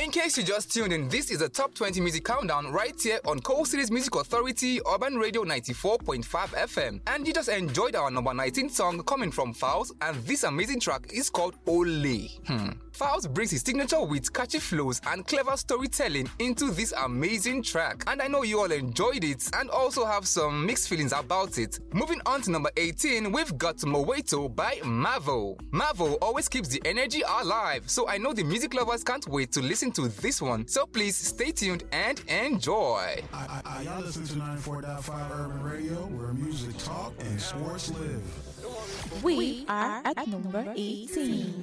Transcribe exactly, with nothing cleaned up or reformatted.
In case you just tuned in, this is the Top twenty Music Countdown right here on Coal City's Music Authority, Urban Radio ninety-four point five F M. And you just enjoyed our number nineteen song coming from Fowls, and this amazing track is called Ole. Hmm. Fowls brings his signature with catchy flows and clever storytelling into this amazing track. And I know you all enjoyed it and also have some mixed feelings about it. Moving on to number eighteen, we've got Moweto by Mavo. Mavo always keeps the energy alive, so I know the music lovers can't wait to listen to this one. So please stay tuned and enjoy. I, I, I, y'all listen to ninety-four point five Urban Radio, where music talk and sports live. We are at number eighteen.